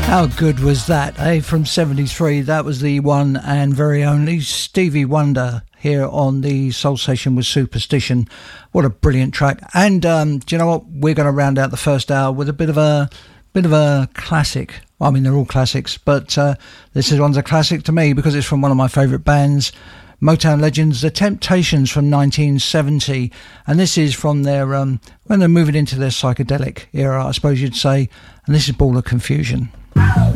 How good was that, eh? From 73, that was the one and very only Stevie Wonder here on the Soul Session with Superstition. What a brilliant track. And do you know what? We're going to round out the first hour with a bit of a classic. I mean, they're all classics, but this one's a classic to me because it's from one of my favourite bands, Motown legends, The Temptations, from 1970. And this is from their when they're moving into their psychedelic era, I suppose you'd say. And this is Ball of Confusion. Wow.